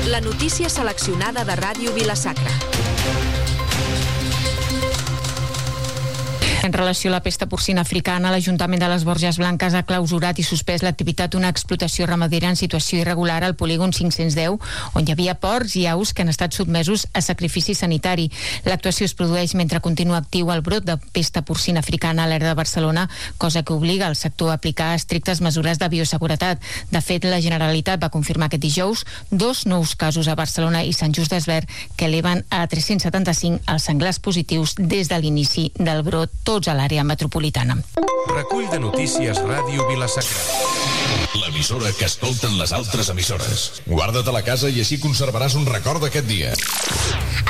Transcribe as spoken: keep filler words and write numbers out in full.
La notícia seleccionada de Ràdio Vila-sacra. En relació a la pesta porcina africana, l'Ajuntament de les Borges Blanques ha clausurat i suspès l'activitat d'una explotació ramadera en situació irregular al polígon cinc-cents deu, on hi havia porcs i aus que han estat sotmesos a sacrifici sanitari. L'actuació es produeix mentre continua actiu el brot de pesta porcina africana a l'era de Barcelona, cosa que obliga el sector a aplicar estrictes mesures de bioseguretat. De fet, la Generalitat va confirmar aquest dijous dos nous casos a Barcelona i Sant Just Desvern que eleven a tres-cents setanta-cinc els senglars positius des de l'inici del brot, tots a l'àrea metropolitana. Recull de notícies Ràdio Vila-sacra. L'emissora que escolten les altres emissores. Guarda't a la casa i així conservaràs un record d'aquest dia.